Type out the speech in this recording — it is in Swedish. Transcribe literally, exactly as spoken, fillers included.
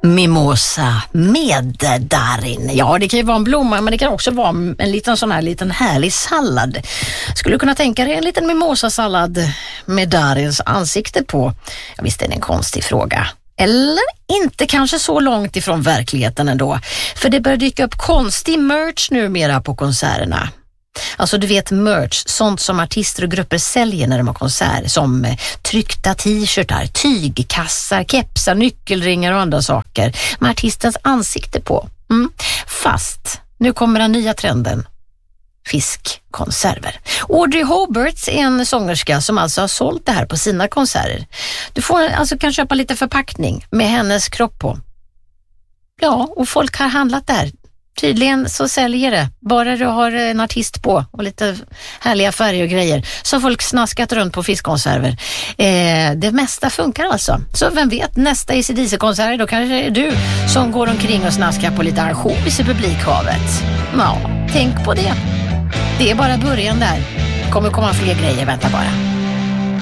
Mimosa med Darin. Ja, det kan ju vara en blomma, men det kan också vara en liten sån här liten härlig sallad. Skulle kunna tänka dig en liten mimosa-sallad med Darins ansikte på. Ja, visst är det en konstig fråga. Eller inte kanske så långt ifrån verkligheten ändå. För det börjar dyka upp konstig merch numera på konserterna. Alltså du vet merch, sånt som artister och grupper säljer när de har konsert, som eh, tryckta t-shirtar, tygkassar, kepsar, nyckelringar och andra saker med artistens ansikte på. Mm. Fast nu kommer den nya trenden. Fiskkonserver. Audrey Hobart är en sångerska som alltså har sålt det här på sina konserter. Du får alltså kan köpa lite förpackning med hennes kropp på. Ja, och folk har handlat där. Tydligen så säljer det. Bara du har en artist på och lite härliga färger och grejer, så har folk snaskat runt på fiskkonserver. Eh, det mesta funkar alltså. Så vem vet, nästa A C D C-konsert, då kanske det är du som går omkring och snaskar på lite ansjovis i publikhavet. Ja, tänk på det. Det är bara början där. Det kommer komma fler grejer, vänta bara.